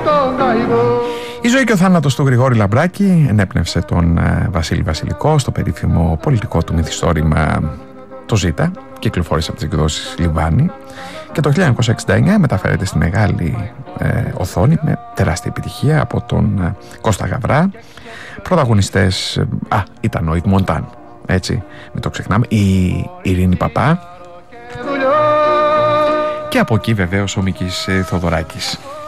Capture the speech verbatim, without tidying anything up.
Η ζωή και ο θάνατος του Γρηγόρη Λαμπράκη ενέπνευσε τον Βασίλη Βασιλικό στο περίφημο πολιτικό του μυθιστόρημα το Ζήτα, κυκλοφόρησε από τις εκδόσεις Λιβάνι και το χίλια εννιακόσια εξήντα εννιά μεταφέρεται στη μεγάλη ε, οθόνη με τεράστια επιτυχία από τον ε, Κώστα Γαβρά. Πρωταγωνιστές ε, α, ήταν ο Ιβ Μοντάν, έτσι, μην το ξεχνάμε, η Ειρήνη Παπά και από εκεί βεβαίως ο Μίκης ε, Θοδωράκης.